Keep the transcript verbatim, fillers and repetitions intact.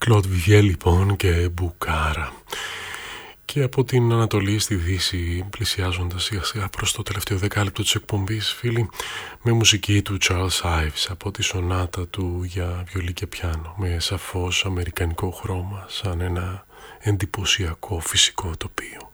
Κλοντ Βιβιέ λοιπόν και Μπουκάρα. Και από την Ανατολή στη Δύση, πλησιάζοντας σιγά σιγά προς το τελευταίο δεκάλεπτο της εκπομπής, φίλοι, με μουσική του Charles Ives από τη σονάτα του για βιολί και πιάνο, με σαφώς αμερικανικό χρώμα, σαν ένα εντυπωσιακό φυσικό τοπίο.